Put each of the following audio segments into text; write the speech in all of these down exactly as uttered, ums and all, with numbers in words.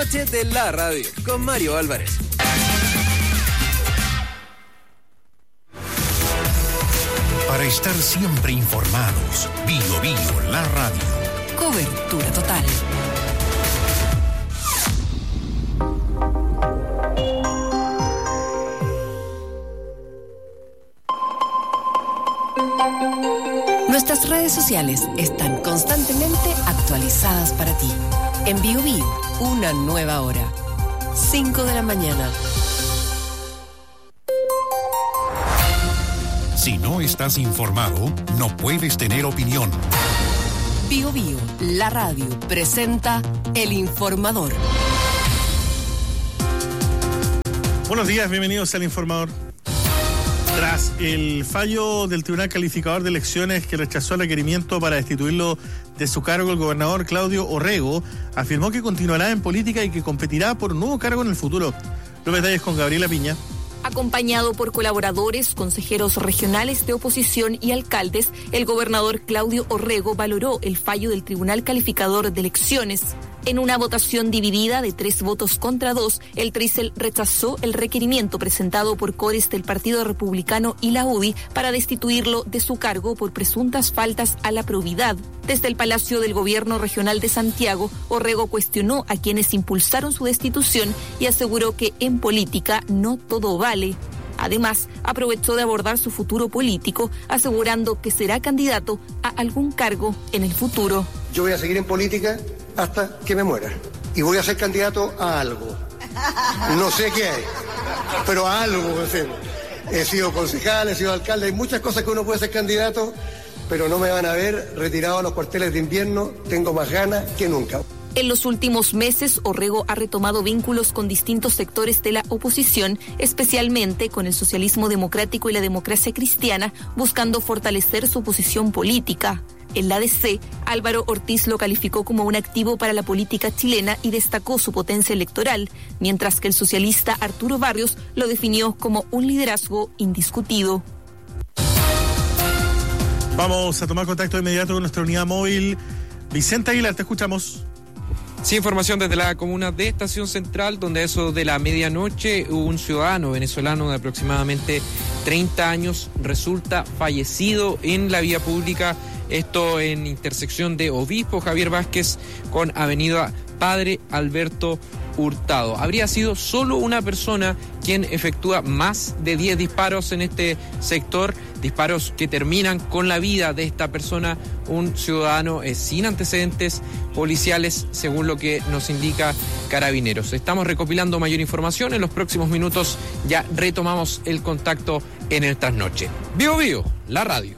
noche de la radio con Mario Álvarez. Para estar siempre informados, Bio Bio, la radio. Cobertura total. Nuestras redes sociales están constantemente actualizadas para ti. En Bio Bio, una nueva hora. cinco de la mañana. Si no estás informado, no puedes tener opinión. Bio Bio, la radio, presenta El Informador. Buenos días, bienvenidos al Informador. Tras el fallo del Tribunal Calificador de Elecciones que rechazó el requerimiento para destituirlo de su cargo, el gobernador Claudio Orrego afirmó que continuará en política y que competirá por un nuevo cargo en el futuro. Los detalles con Gabriela Piña. Acompañado por colaboradores, consejeros regionales de oposición y alcaldes, el gobernador Claudio Orrego valoró el fallo del Tribunal Calificador de Elecciones. En una votación dividida de tres votos contra dos, el Trisel rechazó el requerimiento presentado por cores del Partido Republicano y la U D I para destituirlo de su cargo por presuntas faltas a la probidad. Desde el Palacio del Gobierno Regional de Santiago, Orrego cuestionó a quienes impulsaron su destitución y aseguró que en política no todo vale. Además, aprovechó de abordar su futuro político, asegurando que será candidato a algún cargo en el futuro. Yo voy a seguir en política hasta que me muera. Y voy a ser candidato a algo. No sé qué hay, pero a algo. He sido concejal, he sido alcalde, hay muchas cosas que uno puede ser candidato, pero no me van a ver retirado a los cuarteles de invierno. Tengo más ganas que nunca. En los últimos meses, Orrego ha retomado vínculos con distintos sectores de la oposición, especialmente con el socialismo democrático y la democracia cristiana, buscando fortalecer su posición política. En la A D C, Álvaro Ortiz lo calificó como un activo para la política chilena y destacó su potencia electoral, mientras que el socialista Arturo Barrios lo definió como un liderazgo indiscutido. Vamos a tomar contacto de inmediato con nuestra unidad móvil. Vicente Aguilar, te escuchamos. Sí, información desde la comuna de Estación Central, donde a eso de la medianoche un ciudadano venezolano de aproximadamente treinta años resulta fallecido en la vía pública, esto en intersección de Obispo Javier Vázquez con avenida Padre Alberto Hurtado. Habría sido solo una persona quien efectúa más de diez disparos en este sector, disparos que terminan con la vida de esta persona, un ciudadano eh, sin antecedentes policiales, según lo que nos indica Carabineros. Estamos recopilando mayor información, en los próximos minutos ya retomamos el contacto en el trasnoche. Bio Bio, la radio.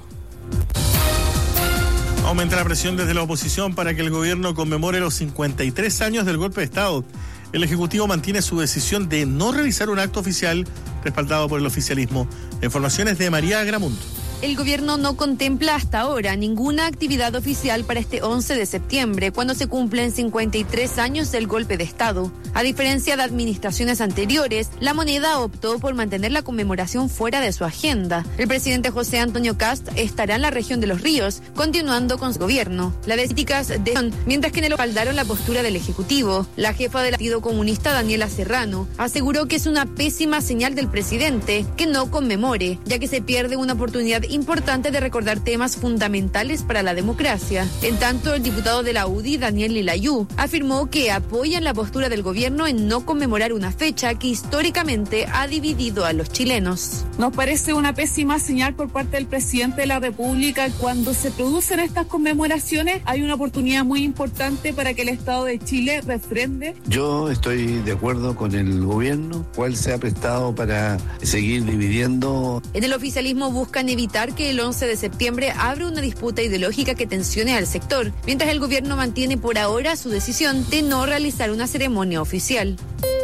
Aumenta la presión desde la oposición para que el gobierno conmemore los cincuenta y tres años del golpe de Estado. El Ejecutivo mantiene su decisión de no realizar un acto oficial respaldado por el oficialismo. La información es de María Gramunt. El gobierno no contempla hasta ahora ninguna actividad oficial para este once de septiembre, cuando se cumplen cincuenta y tres años del golpe de Estado. A diferencia de administraciones anteriores, la Moneda optó por mantener la conmemoración fuera de su agenda. El presidente José Antonio Kast estará en la región de Los Ríos, continuando con su gobierno. Las críticas de mientras que en el respaldaron la postura del Ejecutivo. La jefa del Partido Comunista, Daniela Serrano, aseguró que es una pésima señal del presidente que no conmemore, ya que se pierde una oportunidad importante de recordar temas fundamentales para la democracia. En tanto, el diputado de la U D I, Daniel Lilayú, afirmó que apoyan la postura del gobierno en no conmemorar una fecha que históricamente ha dividido a los chilenos. Nos parece una pésima señal por parte del presidente de la República. Cuando se producen estas conmemoraciones, hay una oportunidad muy importante para que el Estado de Chile refrende. Yo estoy de acuerdo con el gobierno, cual se ha prestado para seguir dividiendo. En el oficialismo buscan evitar que el once de septiembre abra una disputa ideológica que tensione al sector, mientras el gobierno mantiene por ahora su decisión de no realizar una ceremonia oficial.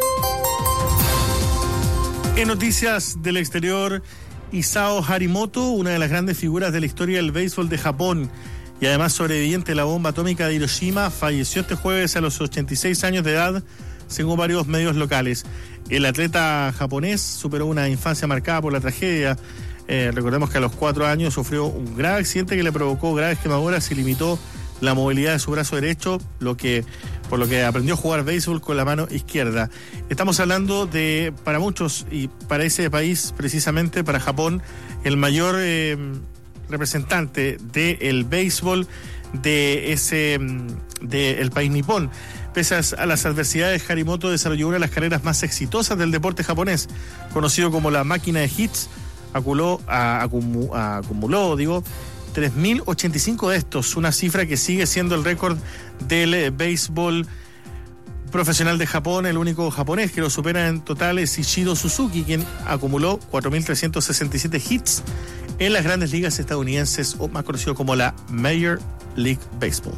En noticias del exterior, Isao Harimoto, una de las grandes figuras de la historia del béisbol de Japón y además sobreviviente de la bomba atómica de Hiroshima, falleció este jueves a los ochenta y seis años de edad, según varios medios locales. El atleta japonés superó una infancia marcada por la tragedia. Eh, recordemos que a los cuatro años sufrió un grave accidente que le provocó graves quemaduras y limitó la movilidad de su brazo derecho, lo que por lo que aprendió a jugar béisbol con la mano izquierda. Estamos hablando de, para muchos y para ese país, precisamente para Japón, el mayor eh, representante del béisbol de ese del país nipón. Pese a las adversidades, Harimoto desarrolló una de las carreras más exitosas del deporte japonés, conocido como la máquina de hits. Acumuló, a, acumu, a, acumuló digo, tres mil ochenta y cinco de estos, una cifra que sigue siendo el récord del eh, béisbol profesional de Japón. El único japonés que lo supera en total es Ichiro Suzuki, quien acumuló cuatro mil trescientos sesenta y siete hits en las grandes ligas estadounidenses, o más conocido como la Major League Baseball.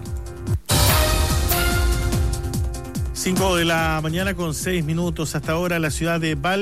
cinco de la mañana con seis minutos. Hasta ahora la ciudad de Val